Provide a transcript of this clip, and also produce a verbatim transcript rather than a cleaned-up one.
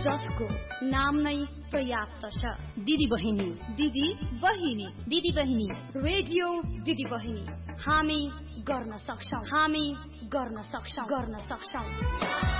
जसको नाम नै पर्याप्त छ। दिदी बहिनी, दिदी बहिनी, दिदी बहिनी, रेडियो दिदी बहिनी, हामी गर्न सक्छौं, हामी गर्न सक्छौं, गर्न सक्छौं।